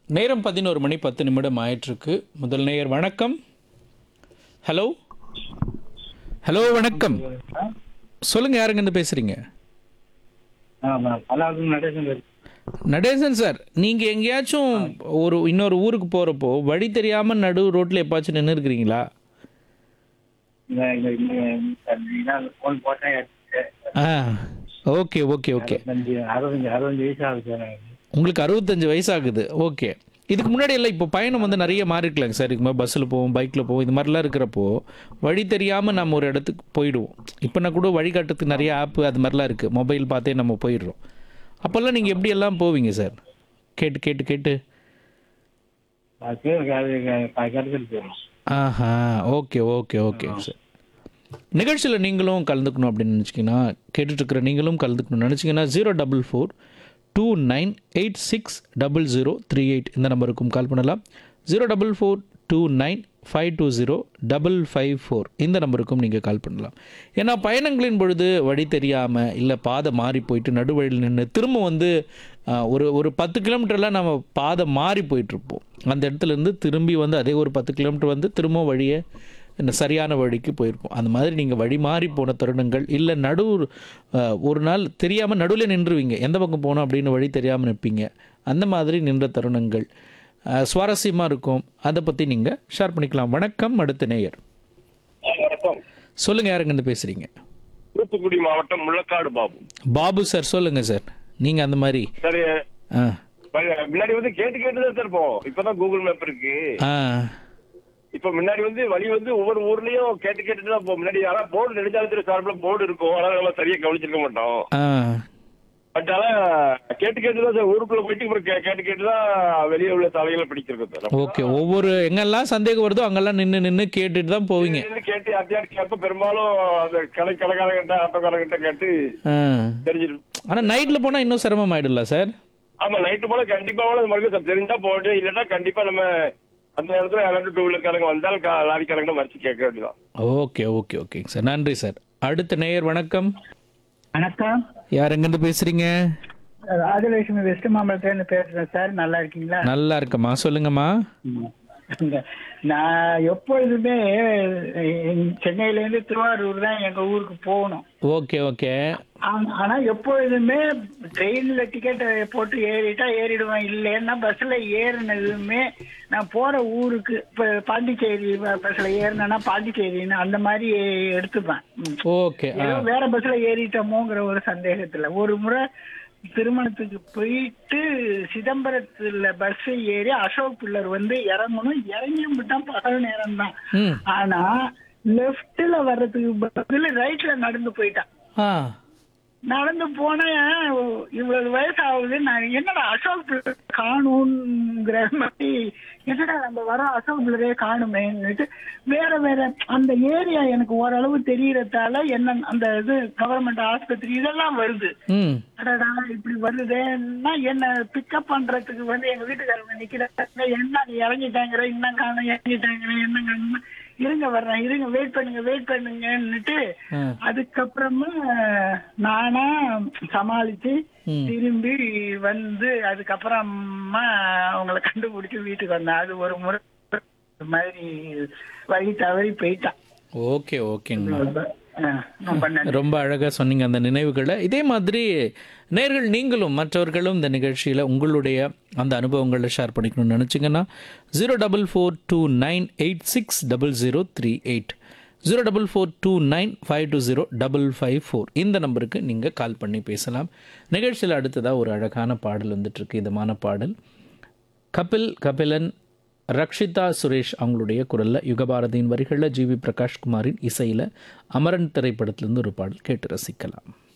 நேரம் 11 மணி 10 நிமிடம் ஆயிட்டிருக்கு. முதல் நேயர் வணக்கம். ஹலோ ஹலோ வணக்கம். சொல்லுங்க, யாருங்கன்னு பேசுறீங்க? நடேசன் சார், நீங்க எங்கேயாச்சும் இன்னொரு ஊருக்கு போறப்போ வழி தெரியாம நடு ரோட்ல எப்பாச்சும் நின்று இருக்கிறீங்களா? ஆ, ஓகே ஓகே ஓகே. உங்களுக்கு 65 வயசாகுது. ஓகே. இதுக்கு முன்னாடி எல்லாம் இப்போ பயணம் வந்து நிறைய மாறி இருக்கலாங்க சார். இதுக்கு மாதிரி பஸ்ஸில் போவோம், பைக்கில் போவோம், இது மாதிரிலாம் இருக்கிறப்போ வழி தெரியாமல் நம்ம ஒரு இடத்துக்கு போயிடுவோம். இப்போ நான் கூட வழிகாட்டுறதுக்கு நிறைய ஆப்பு அது மாதிரிலாம் இருக்குது. மொபைல் பார்த்தே நம்ம போயிடுறோம். அப்போல்லாம் நீங்கள் எப்படி எல்லாம் போவீங்க சார்? கேட்டு கேட்டு கேட்டு. ஆஹா, ஓகே ஓகே ஓகே சார். நிகழ்ச்சியில் நீங்களும் கலந்துக்கணும் அப்படின்னு நினச்சிங்கன்னா, கேட்டுட்ருக்கிற நீங்களும் கலந்துக்கணும்னு நினச்சிங்கன்னா 04429860038 இந்த நம்பருக்கும் கால் பண்ணலாம். 04429520554 இந்த நம்பருக்கும் நீங்கள் கால் பண்ணலாம். ஏன்னா பயணங்களின் பொழுது வழி தெரியாமல் இல்லை பாதை மாறி போயிட்டு நடுவழியில் நின்று திரும்ப வந்து ஒரு 10 கிலோமீட்டர்லாம் நம்ம பாதை மாறி போயிட்டுருப்போம். அந்த இடத்துலேருந்து திரும்பி வந்து அதே ஒரு 10 கிலோமீட்டர் வந்து திரும்ப வழியை சரியான வழிக்கு போயிருப்போம். அந்த மாதிரி நீங்கள் வழி மாறி போன தருணங்கள் இல்லை ஒரு நாள் தெரியாமல் நடுவில் நின்றுவீங்க, எந்த பக்கம் போகணும் அப்படின்னு வழி தெரியாமல் நிற்பீங்க. அந்த மாதிரி நின்ற தருணங்கள் சுவாரஸ்யமாக இருக்கும். அதை பற்றி நீங்கள் ஷேர் பண்ணிக்கலாம். வணக்கம். அடுத்த நேயர். சொல்லுங்கள், யாருங்கன்னு பேசுகிறீங்க? தூத்துக்குடி மாவட்டம் முள்ளக்காடு பாபு. பாபு சார், சொல்லுங்கள் சார். நீங்கள் அந்த மாதிரி சரி, முன்னாடி வந்து கேட்டு கேட்டுதான் சார் இருப்போம். இப்பதான் கூகுள் மேப் இருக்கு. இப்ப முன்னாடி வந்து வழி வந்து ஒவ்வொரு ஊர்லயும் கேட்டு கேட்டுட்டு தான் முன்னாடி. ஆனா போர்டு நெடுஞ்சாலத்துல சார்பில் போர்டு இருக்கும், ஆனா நம்ம சரியா கவனிச்சிருக்க மாட்டோம். பட் ஆனா கேட்டு கேட்டுதான் சார் ஊருக்குள்ள போயிட்டு கேட்டு கேட்டுதான் வெளியே உள்ள சாலைகளை பிடிச்சிருக்கோம் சார். ஓகே. ஒவ்வொரு எங்கெல்லாம் சந்தேகம் வருதோ அங்கெல்லாம் நின்று கேட்டுட்டு தான் போவீங்க. கேட்டு யார்ட்டையாவது கேட்ப பெரும்பாலும் அந்த கடைக்காரங்கிட்ட ஆட்டோக்காரங்கிட்ட கேட்டு தெரிஞ்சிடும். ஆனா நைட்ல போனா இன்னும் சிரமம் ஆயிடும்ல சார்? ஆமா, நைட்டு போல கண்டிப்பா மறுபடியும் தெரிஞ்சா போட்டு, இல்லைன்னா கண்டிப்பா நம்ம அந்த இடத்துல யாராவது டூ வீலர்காரங்க வந்தால் லாரிக்காரங்க மறைச்சு கேட்க வேண்டியதான். ஓகே ஓகே ஓகேங்க சார், நன்றி சார். அடுத்த நேயர். வணக்கம். வணக்கம். யார் எங்கிருந்து பேசுறீங்க? ராஜலட்சுமி வெஸ்ட் மாம்பலத்துல பேசுறேன் சார். நல்லா இருக்கீங்களா? நல்லா இருக்கம்மா, சொல்லுங்கம்மா. நான் எப்பொழுதுமே சென்னையில இருந்து திருவாரூர் தான் எங்க ஊருக்கு போகணும். Okay okay. ஆனா எப்பொழுதுமே ட்ரெயின்ல டிக்கெட் போட்டு ஏறிடுவேன். இல்லைன்னா பஸ்ல ஏறினதுமே நான் போற ஊருக்கு இப்ப பாண்டிச்சேரி பஸ்ல ஏறினா பாண்டிச்சேரின்னு அந்த மாதிரி எடுத்துப்பேன். ஓகே. வேற பஸ்ல ஏறிட்டோமோங்கிற ஒரு சந்தேகத்துல ஒரு முறை திருமணத்துக்கு போயிட்டு சிதம்பரத்துல பஸ் ஏறி அசோக் பில்லர் வந்து இறங்கணும். இறங்கியும் விட்டான், பகல் நேரம் தான். ஆனா லெப்ட்ல வர்றதுக்கு பதில் ரைட்ல நடந்து போயிட்டான். நடந்து போன இவ்வளவு வயசு ஆகுது, நான் என்னடா அசோக் பில்லர் காணுங்கிற மாதிரி, என்னடா நம்ம வர அசோக் பில்லரே காணுமேன்னுட்டு வேற வேற அந்த ஏரியா எனக்கு ஓரளவு தெரியறதால என்ன அந்த இது கவர்மெண்ட் ஆஸ்பத்திரி இதெல்லாம் வருது. அடடா இப்படி வருதுன்னா என்ன பிக்கப் பண்றதுக்கு வந்து எங்க வீட்டுக்காரங்க நிக்கிறாங்க. என்ன இறங்கிட்டாங்கிற, இன்னும் காணும், இறங்கிட்டாங்கிற, என்ன காணும், இருங்க வர்றேன், இருங்க வெயிட் பண்ணுங்கன்னுட்டு அதுக்கப்புறமா நானா சமாளிச்சு திரும்பி வந்து அதுக்கப்புறமா அவங்களை கண்டுபிடிச்சு வீட்டுக்கு வந்தேன். அது ஒரு முறை மாதிரி வழி தவறி போயிட்டான். ஓகே ஓகேங்க, ரொம்ப அழகாக சொன்னீங்க அந்த நினைவுகளை. இதே மாதிரி நேர்கள் நீங்களும் மற்றவர்களும் இந்த நிகழ்ச்சியில் உங்களுடைய அந்த அனுபவங்களை ஷேர் பண்ணிக்கணும்னு நினச்சிங்கன்னா 04429860038 04429520554 இந்த நம்பருக்கு நீங்கள் கால் பண்ணி பேசலாம். நிகழ்ச்சியில் அடுத்ததாக ஒரு அழகான பாடல் வந்துட்டுருக்கு, இதமான பாடல். கபிலன் ரக்ஷிதா சுரேஷ் அவங்களுடைய குரலில், யுகபாரதியின் வரிகளில், ஜிவி பிரகாஷ்குமாரின் இசையில், அமரன் திரைப்படத்திலிருந்து ஒரு பாடல் கேட்டு ரசிக்கலாம்.